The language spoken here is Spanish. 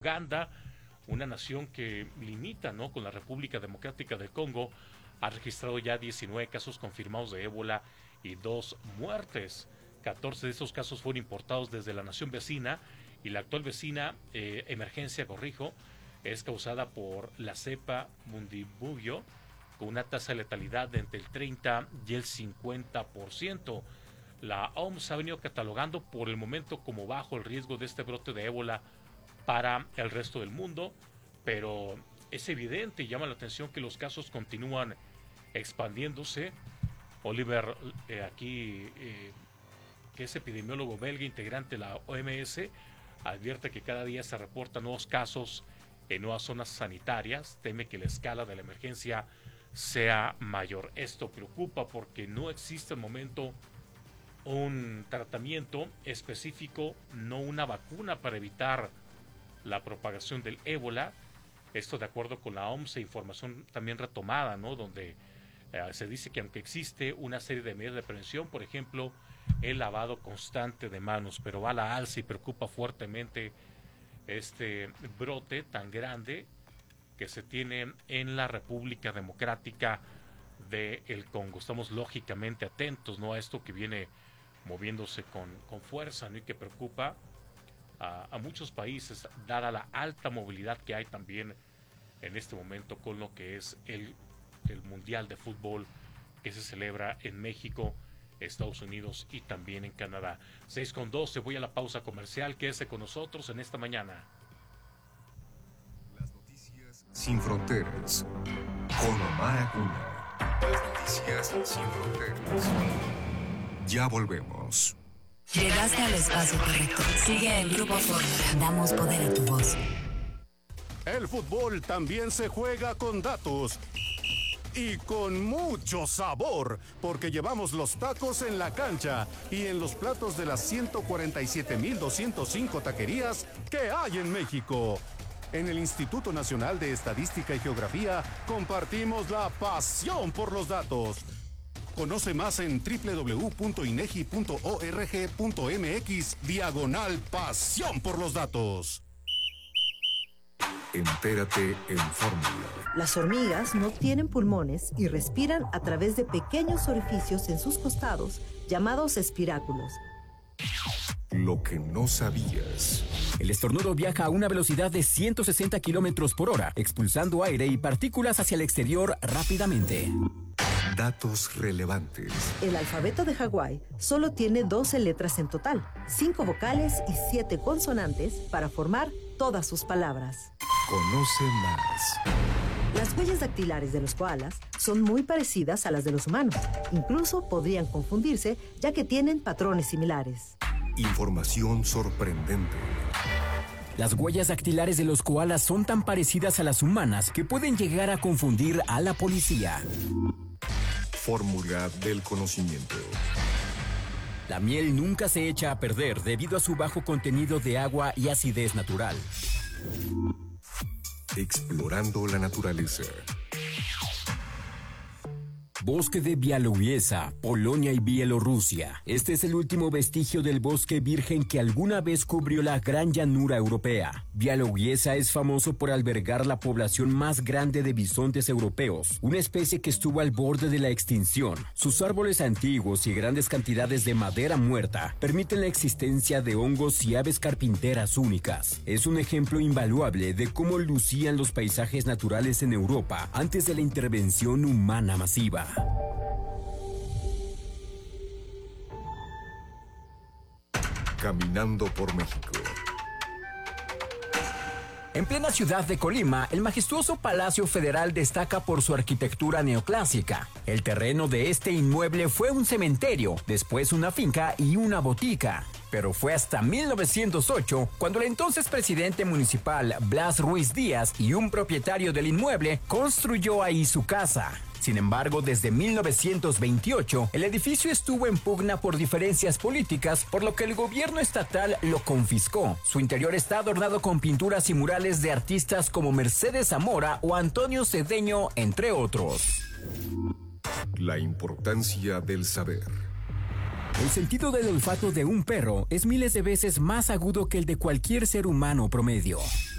Uganda, una nación que limita, ¿no?, con la República Democrática del Congo, ha registrado ya 19 casos confirmados de ébola y 2 muertes. 14 de esos casos fueron importados desde la nación vecina, y la actual vecina emergencia, es causada por la cepa Bundibugyo, con una tasa de letalidad de entre el 30 y el 50%. La OMS ha venido catalogando por el momento como bajo el riesgo de este brote de ébola para el resto del mundo, pero es evidente y llama la atención que los casos continúan expandiéndose. Oliver, que es epidemiólogo belga, integrante de la OMS, advierte que cada día se reportan nuevos casos en nuevas zonas sanitarias. Teme que la escala de la emergencia sea mayor. Esto preocupa porque no existe al momento un tratamiento específico, no una vacuna para evitar la propagación del ébola. Esto de acuerdo con la OMS, información también retomada, ¿no?, donde se dice que aunque existe una serie de medidas de prevención, por ejemplo, el lavado constante de manos, pero va a la alza y preocupa fuertemente este brote tan grande que se tiene en la República Democrática del Congo. Estamos lógicamente atentos, ¿no?, a esto que viene moviéndose con fuerza, ¿no?, y que preocupa a muchos países, dada la alta movilidad que hay también en este momento con lo que es el Mundial de Fútbol que se celebra en México, Estados Unidos y también en Canadá. 6:12, voy a la pausa comercial. Quédese con nosotros en esta mañana. Las noticias sin fronteras, con Omar Acuña. Las noticias sin fronteras. Ya volvemos. Llegaste al espacio correcto. Sigue el Grupo Fórmula. Damos poder a tu voz. El fútbol también se juega con datos. Y con mucho sabor, porque llevamos los tacos en la cancha y en los platos de las 147,205 taquerías que hay en México. En el Instituto Nacional de Estadística y Geografía compartimos la pasión por los datos. Conoce más en www.inegi.org.mx/pasión por los datos. Entérate en Fórmula. Las hormigas no tienen pulmones y respiran a través de pequeños orificios en sus costados, llamados espiráculos. Lo que no sabías. El estornudo viaja a una velocidad de 160 kilómetros por hora, expulsando aire y partículas hacia el exterior rápidamente. Datos relevantes. El alfabeto de Hawái solo tiene 12 letras en total, 5 vocales y 7 consonantes para formar todas sus palabras. Conoce más. Las huellas dactilares de los koalas son muy parecidas a las de los humanos. Incluso podrían confundirse, ya que tienen patrones similares. Información sorprendente. Las huellas dactilares de los koalas son tan parecidas a las humanas que pueden llegar a confundir a la policía. Fórmula del conocimiento. La miel nunca se echa a perder debido a su bajo contenido de agua y acidez natural. Explorando la naturaleza. Bosque de Białowieża, Polonia y Bielorrusia. Este es el último vestigio del bosque virgen que alguna vez cubrió la gran llanura europea. Białowieża es famoso por albergar la población más grande de bisontes europeos, una especie que estuvo al borde de la extinción. Sus árboles antiguos y grandes cantidades de madera muerta permiten la existencia de hongos y aves carpinteras únicas. Es un ejemplo invaluable de cómo lucían los paisajes naturales en Europa antes de la intervención humana masiva. Caminando por México. En plena ciudad de Colima, el majestuoso Palacio Federal destaca por su arquitectura neoclásica. El terreno de este inmueble fue un cementerio, después una finca y una botica. Pero fue hasta 1908 cuando el entonces presidente municipal Blas Ruiz Díaz y un propietario del inmueble construyó ahí su casa. Sin embargo, desde 1928, el edificio estuvo en pugna por diferencias políticas, por lo que el gobierno estatal lo confiscó. Su interior está adornado con pinturas y murales de artistas como Mercedes Zamora o Antonio Cedeño, entre otros. La importancia del saber. El sentido del olfato de un perro es miles de veces más agudo que el de cualquier ser humano promedio.